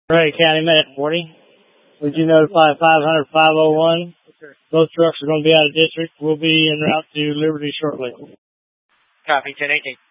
Right, County Medic 40. Would you notify 500-501? Both trucks are going to be out of district. We'll be en route to Liberty shortly. Copy, 1018.